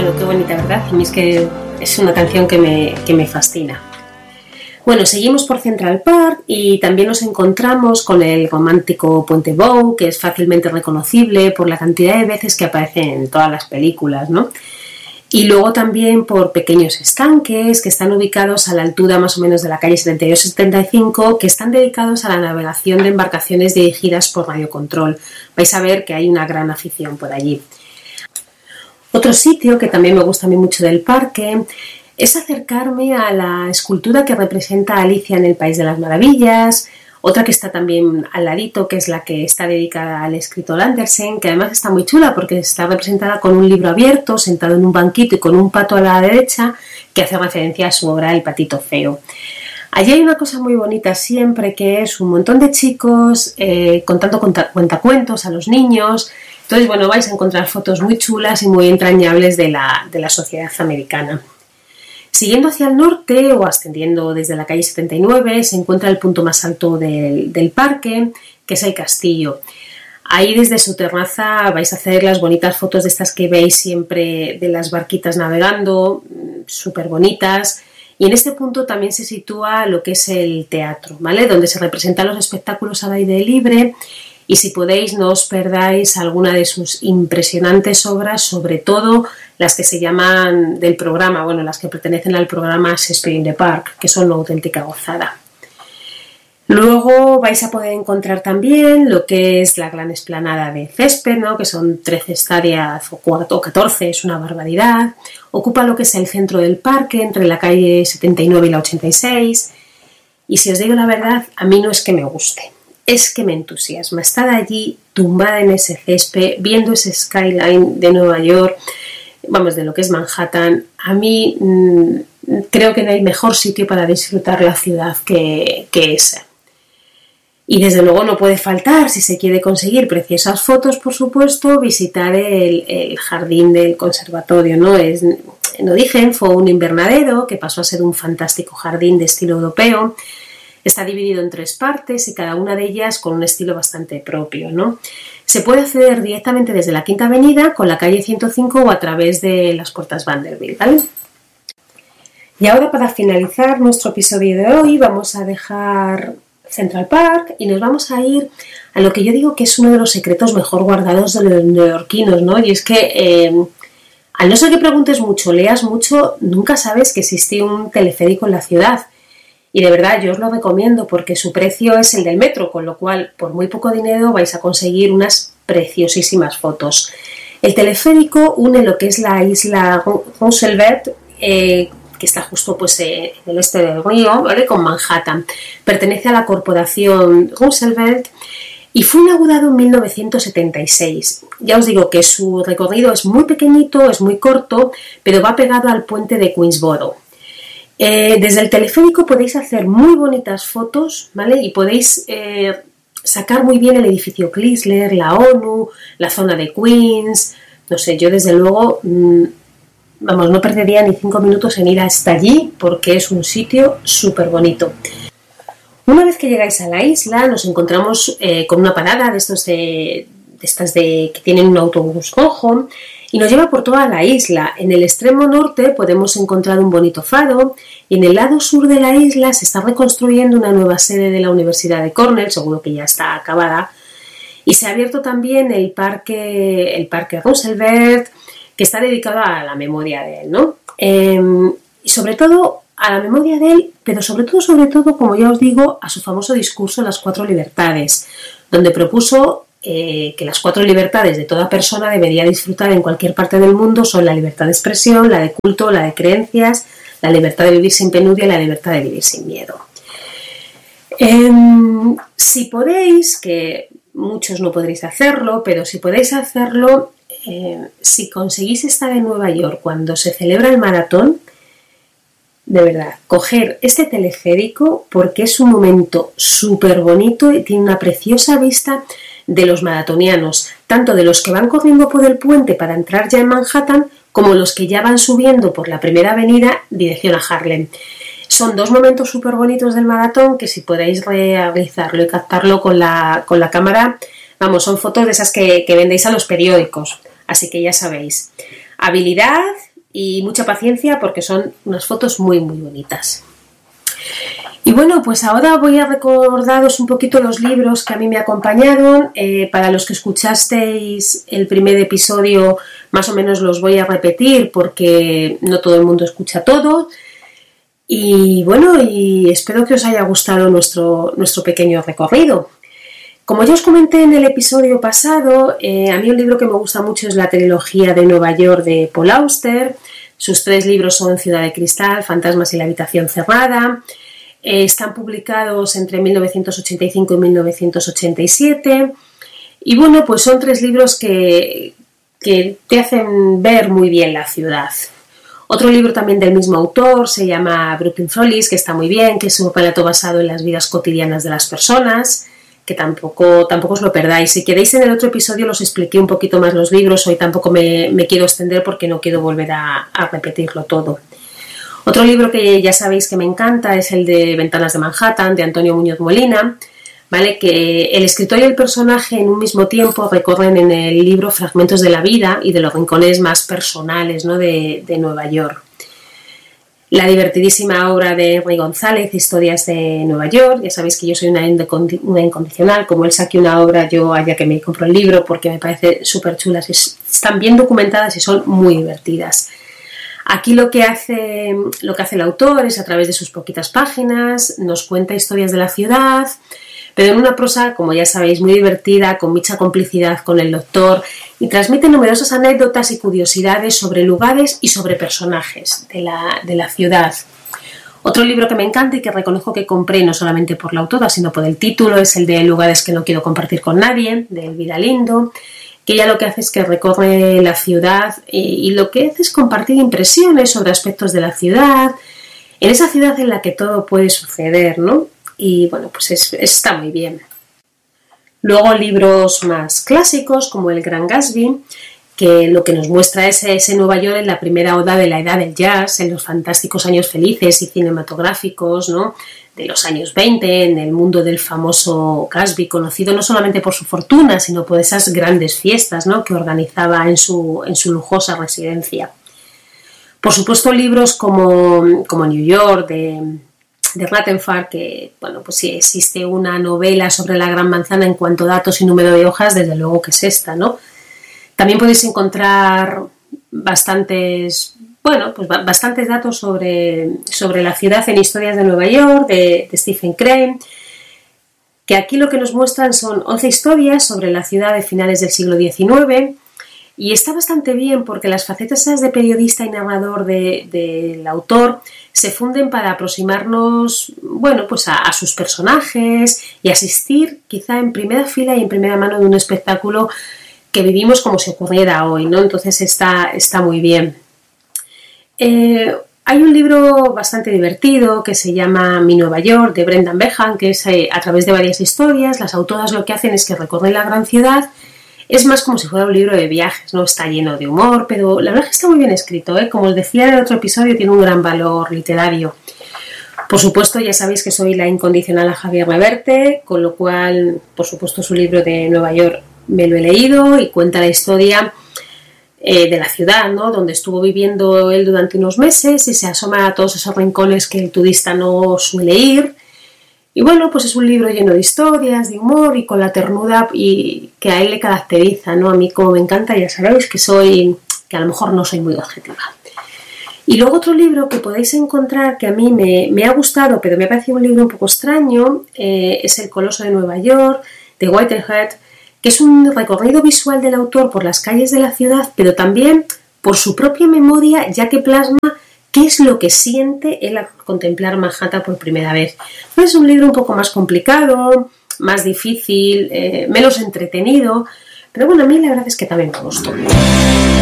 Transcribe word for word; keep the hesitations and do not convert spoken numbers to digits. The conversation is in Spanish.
Bueno, qué bonita, ¿verdad? A mí es que es una canción que me, que me fascina. Bueno, seguimos por Central Park y también nos encontramos con el romántico Puente Bow, que es fácilmente reconocible por la cantidad de veces que aparece en todas las películas, ¿no? Y luego también por pequeños estanques que están ubicados a la altura más o menos de la calle setenta y dos setenta y cinco, que están dedicados a la navegación de embarcaciones dirigidas por radiocontrol. Vais a ver que hay una gran afición por allí. Otro sitio que también me gusta a mí mucho del parque es acercarme a la escultura que representa a Alicia en el País de las Maravillas, otra que está también al ladito, que es la que está dedicada al escritor Andersen, que además está muy chula porque está representada con un libro abierto, sentado en un banquito y con un pato a la derecha, que hace referencia a su obra El patito feo. Allí hay una cosa muy bonita siempre, que es un montón de chicos eh, contando cuentacuentos a los niños. Entonces, bueno, vais a encontrar fotos muy chulas y muy entrañables de la, de la sociedad americana. Siguiendo hacia el norte o ascendiendo desde la calle setenta y nueve se encuentra el punto más alto del, del parque, que es el castillo. Ahí desde su terraza vais a hacer las bonitas fotos de estas que veis siempre de las barquitas navegando, súper bonitas. Y en este punto también se sitúa lo que es el teatro, ¿vale? Donde se representan los espectáculos al aire libre. Y si podéis, no os perdáis alguna de sus impresionantes obras, sobre todo las que se llaman del programa, bueno, las que pertenecen al programa Shakespeare in the Park, que son una auténtica gozada. Luego vais a poder encontrar también lo que es la gran explanada de césped, ¿no? Que son trece hectáreas o catorce, es una barbaridad. Ocupa lo que es el centro del parque, entre la calle setenta y nueve y la ochenta y seis. Y si os digo la verdad, a mí no es que me guste. Es que me entusiasma estar allí tumbada en ese césped, viendo ese skyline de Nueva York, vamos, de lo que es Manhattan. A mí mmm, creo que no hay mejor sitio para disfrutar la ciudad que, que ese. Y desde luego no puede faltar, si se quiere conseguir preciosas fotos, por supuesto, visitar el, el jardín del conservatorio, ¿no? Es, lo dije, fue un invernadero que pasó a ser un fantástico jardín de estilo europeo. Está dividido en tres partes y cada una de ellas con un estilo bastante propio, ¿no? Se puede acceder directamente desde la Quinta Avenida con la calle ciento cinco o a través de las puertas Vanderbilt, ¿vale? Y ahora, para finalizar nuestro episodio de hoy, vamos a dejar Central Park y nos vamos a ir a lo que yo digo que es uno de los secretos mejor guardados de los neoyorquinos, ¿no? Y es que eh, al no ser que preguntes mucho, leas mucho, nunca sabes que existe un teleférico en la ciudad. Y de verdad yo os lo recomiendo porque su precio es el del metro, con lo cual por muy poco dinero vais a conseguir unas preciosísimas fotos. El teleférico une lo que es la isla Roosevelt, eh, que está justo pues, eh, en el este del río, ¿vale? Con Manhattan. Pertenece a la corporación Roosevelt y fue inaugurado en mil novecientos setenta y seis. Ya os digo que su recorrido es muy pequeñito, es muy corto, pero va pegado al puente de Queensboro. Eh, desde el teleférico podéis hacer muy bonitas fotos, ¿vale? Y podéis eh, sacar muy bien el edificio Chrysler, la ONU, la zona de Queens. No sé, yo desde luego, mmm, vamos, no perdería ni cinco minutos en ir hasta allí porque es un sitio súper bonito. Una vez que llegáis a la isla, nos encontramos eh, con una parada de estos de, de estas de que tienen un autobús rojo. Y nos lleva por toda la isla. En el extremo norte podemos encontrar un bonito faro y en el lado sur de la isla se está reconstruyendo una nueva sede de la Universidad de Cornell, seguro que ya está acabada. Y se ha abierto también el parque, el parque Roosevelt, que está dedicado a la memoria de él, ¿no? Eh, y sobre todo a la memoria de él, pero sobre todo, sobre todo, como ya os digo, a su famoso discurso Las Cuatro Libertades, donde propuso Eh, que las cuatro libertades de toda persona debería disfrutar en cualquier parte del mundo son la libertad de expresión, la de culto, la de creencias, la libertad de vivir sin penuria y la libertad de vivir sin miedo. Eh, si podéis, que muchos no podréis hacerlo, pero si podéis hacerlo, eh, si conseguís estar en Nueva York cuando se celebra el maratón, de verdad, coger este teleférico porque es un momento súper bonito y tiene una preciosa vista de los maratonianos, tanto de los que van corriendo por el puente para entrar ya en Manhattan, como los que ya van subiendo por la primera avenida dirección a Harlem. Son dos momentos súper bonitos del maratón que si podéis realizarlo y captarlo con la, con la cámara, vamos, son fotos de esas que, que vendéis a los periódicos, así que ya sabéis, habilidad y mucha paciencia porque son unas fotos muy muy bonitas. Y bueno, pues ahora voy a recordaros un poquito los libros que a mí me acompañaron. Eh, para los que escuchasteis el primer episodio, más o menos los voy a repetir porque no todo el mundo escucha todo. Y bueno, y espero que os haya gustado nuestro, nuestro pequeño recorrido. Como ya os comenté en el episodio pasado, eh, a mí un libro que me gusta mucho es la trilogía de Nueva York de Paul Auster. Sus tres libros son Ciudad de Cristal, Fantasmas y la habitación cerrada. Eh, están publicados entre mil novecientos ochenta y cinco y mil novecientos ochenta y siete. Y bueno, pues son tres libros que, que te hacen ver muy bien la ciudad. Otro libro también del mismo autor se llama Brooklyn Follies, que está muy bien, que es un relato basado en las vidas cotidianas de las personas, que tampoco, tampoco os lo perdáis. Si queréis, en el otro episodio los expliqué un poquito más los libros, hoy tampoco me, me quiero extender porque no quiero volver a, a repetirlo todo. Otro libro que ya sabéis que me encanta es el de Ventanas de Manhattan, de Antonio Muñoz Molina, ¿vale? Que el escritor y el personaje en un mismo tiempo recorren en el libro fragmentos de la vida y de los rincones más personales, ¿no? de, de Nueva York. La divertidísima obra de Henry González, Historias de Nueva York. Ya sabéis que yo soy una, una incondicional, como él saque una obra, yo allá que me compro el libro porque me parece súper chulas, están bien documentadas y son muy divertidas. Aquí lo que hace, lo que hace el autor es, a través de sus poquitas páginas, nos cuenta historias de la ciudad, pero en una prosa, como ya sabéis, muy divertida, con mucha complicidad con el lector, y transmite numerosas anécdotas y curiosidades sobre lugares y sobre personajes de la, de la ciudad. Otro libro que me encanta y que reconozco que compré no solamente por la autora, sino por el título, es el de Lugares que no quiero compartir con nadie, de Elvira Lindo, que ella lo que hace es que recorre la ciudad y, y lo que hace es compartir impresiones sobre aspectos de la ciudad, en esa ciudad en la que todo puede suceder, ¿no? Y bueno, pues es, está muy bien. Luego libros más clásicos como El Gran Gatsby, que lo que nos muestra es ese Nueva York en la primera oda de la edad del jazz, en los fantásticos años felices y cinematográficos, ¿no? De los años veinte, en el mundo del famoso Gatsby, conocido no solamente por su fortuna, sino por esas grandes fiestas, ¿no? Que organizaba en su, en su lujosa residencia. Por supuesto, libros como, como New York, de... de Rattenfall, que, bueno, pues si existe una novela sobre la Gran Manzana en cuanto a datos y número de hojas, desde luego que es esta, ¿no? También podéis encontrar bastantes, bueno, pues bastantes datos sobre, sobre la ciudad en Historias de Nueva York, de, de Stephen Crane, que aquí lo que nos muestran son once historias sobre la ciudad de finales del siglo diecinueve, y está bastante bien porque las facetas de periodista y narrador de, del autor se funden para aproximarnos, bueno, pues a, a sus personajes y asistir quizá en primera fila y en primera mano de un espectáculo que vivimos como si ocurriera hoy, ¿no? Entonces está, está muy bien. Eh, hay un libro bastante divertido que se llama Mi Nueva York, de Brendan Behan, que es eh, a través de varias historias. Las autoras lo que hacen es que recorren la gran ciudad. Es más como si fuera un libro de viajes, ¿no? Está lleno de humor, pero la verdad es que está muy bien escrito, ¿eh? Como os decía en el otro episodio, tiene un gran valor literario. Por supuesto, ya sabéis que soy la incondicional a Javier Reverte, con lo cual, por supuesto, su libro de Nueva York me lo he leído y cuenta la historia eh, de la ciudad, ¿no? Donde estuvo viviendo él durante unos meses y se asoma a todos esos rincones que el turista no suele ir. Y bueno, pues es un libro lleno de historias, de humor y con la ternura y que a él le caracteriza, ¿no? A mí como me encanta, ya sabéis que soy, que a lo mejor no soy muy objetiva. Y luego otro libro que podéis encontrar que a mí me, me ha gustado, pero me ha parecido un libro un poco extraño, eh, es El Coloso de Nueva York, de Whitehead, que es un recorrido visual del autor por las calles de la ciudad, pero también por su propia memoria, ya que plasma qué es lo que siente él al contemplar Manhattan por primera vez. Es un libro un poco más complicado, más difícil, eh, menos entretenido, pero bueno, a mí la verdad es que también me gustó.